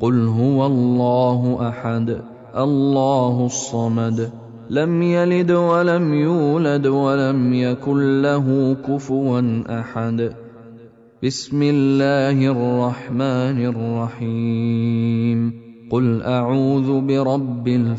قل هو الله أحد الله الصمد لم يلد ولم يولد ولم يكن له كفوا أحد. بسم الله الرحمن الرحيم. قل أعوذ برب